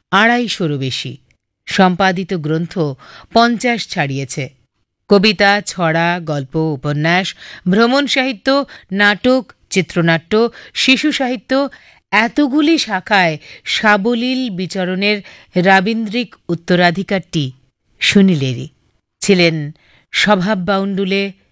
250-রও বেশি, সম্পাদিত গ্রন্থ 50 ছাড়িয়েছে। কবিতা, ছড়া, গল্প, উপন্যাস, ভ্রমণ সাহিত্য, নাটক, চিত্রনাট্য, শিশু সাহিত্য, এতগুলি শাখায় সাবলীল বিচরণের রাবীন্দ্রিক উত্তরাধিকারটি সুনীলেরই। ছিলেন স্বভাববাউন্ডুলে